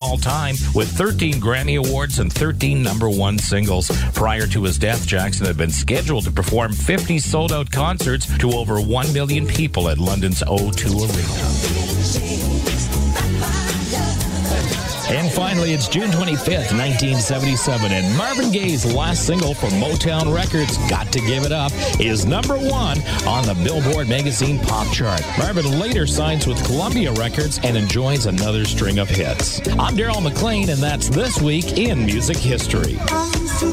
all time with 13 Grammy Awards and 13 #1 singles. Prior to his death, Jackson had been scheduled to perform 50 sold-out concerts to over 1 million people at London's O2 Arena. And finally, it's June 25th, 1977, and Marvin Gaye's last single from Motown Records, Got to Give It Up, is #1 on the Billboard Magazine Pop Chart. Marvin later signs with Columbia Records and enjoys another string of hits. I'm Daryl McLean, and that's This Week in Music History.